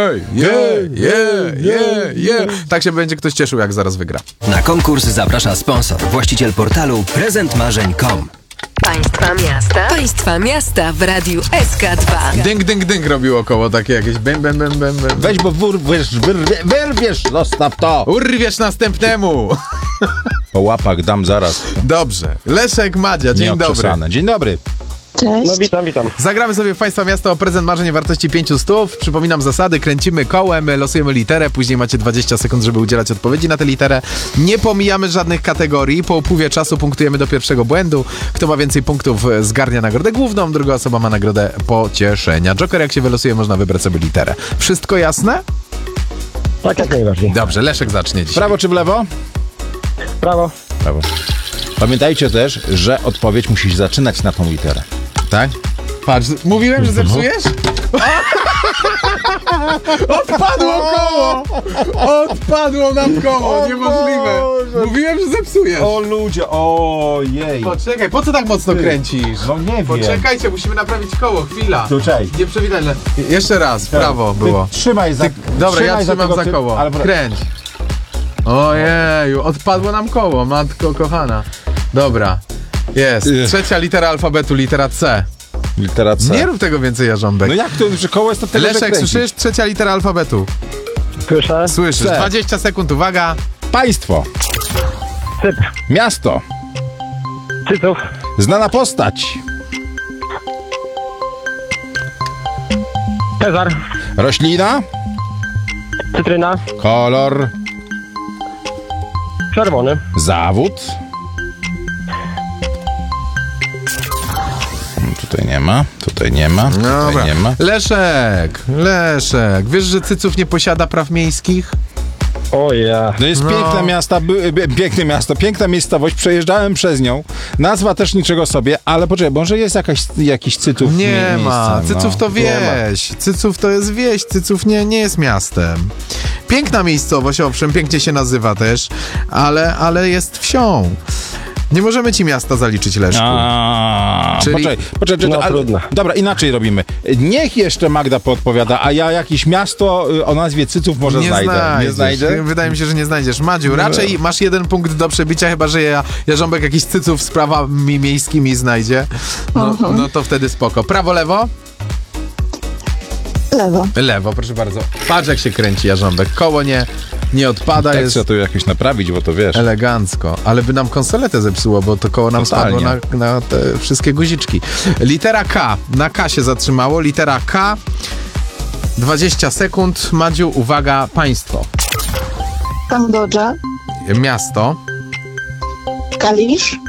Tak się będzie ktoś cieszył, jak zaraz wygra. Na konkurs zaprasza sponsor, właściciel portalu prezentmarzeń.com. Państwa miasta w radiu SK2. Dynk, dynk, dynk robiło koło takie jakieś bim. Weź, bo wyrwiesz, zostaw to. Urwiesz następnemu. Po łapach dam zaraz. Dobrze. Leszek, Madzia, dzień dobry. Dzień dobry. Cześć. No witam. Zagramy sobie w Państwa miasta o prezent marzeń wartości 500. Przypominam zasady, kręcimy kołem, losujemy literę, później macie 20 sekund, żeby udzielać odpowiedzi na tę literę. Nie pomijamy żadnych kategorii, po upływie czasu punktujemy do pierwszego błędu. Kto ma więcej punktów, zgarnia nagrodę główną, druga osoba ma nagrodę pocieszenia. Joker, jak się wylosuje, można wybrać sobie literę. Wszystko jasne? Tak, jak najbardziej. Dobrze, Leszek zacznie dzisiaj. Prawo czy w lewo? Prawo. Prawo. Pamiętajcie też, że odpowiedź musi zaczynać na tą literę. Tak? Patrz, mówiłem, że zepsujesz? Odpadło koło! Odpadło nam koło, niemożliwe. Mówiłem, że zepsujesz. O ludzie, ojej. Poczekaj, po co tak mocno kręcisz? No nie wiem. Poczekajcie, musimy naprawić koło, chwila. Tutaj. Nieprzewidywalne. Jeszcze raz, prawo było. Trzymaj za Dobra, ja trzymam tego za koło. Kręć. Ojeju, odpadło nam koło, matko kochana. Dobra, jest. Trzecia litera alfabetu, litera C. Litera C. Nie rób tego więcej, Jarząbek. No jak to, że koło jest to tyle, że Leszek, kręci. słyszysz? Trzecia litera alfabetu. Słyszę. Słyszysz. C. 20 sekund, uwaga. Państwo. Cyp. Miasto. Cyców. Znana postać. Cezar. Roślina. Cytryna. Kolor. Czerwony. Zawód. Tutaj nie ma, tutaj nie ma, tutaj nie ma. Leszek, wiesz, że Cyców nie posiada praw miejskich? O ja. To jest piękne miasto, piękna miejscowość, przejeżdżałem przez nią. Nazwa też niczego sobie, ale poczekaj, może jest jakiś Cyców Nie miejsca, ma, Cyców no. to wieś, Cyców to jest wieś, Cyców nie jest miastem. Piękna miejscowość, owszem, pięknie się nazywa też, ale jest wsią. Nie możemy ci miasta zaliczyć, Leszku. Czyli... Poczekaj, No, trudno. Dobra, inaczej robimy. Niech jeszcze Magda podpowiada, a ja jakieś miasto o nazwie Cyców może znajdę. Nie znajdę? Wydaje mi się, że nie znajdziesz. Madziu, raczej masz 1 punkt do przebicia, chyba że Jarząbek jakiś Cyców z prawami miejskimi znajdzie. No to wtedy spoko. Prawo, lewo? Lewo. Lewo, proszę bardzo. Patrz, jak się kręci Jarząbek. Koło nie odpada, Tak, jest trzeba to jakoś naprawić, bo to wiesz. elegancko. Ale by nam konsoletę zepsuło, bo to koło nam Totalnie. spadło na te wszystkie guziczki. Litera K. Na K się zatrzymało. Litera K. 20 sekund. Madziu, uwaga, państwo. Kambodża. Miasto. Kalisz.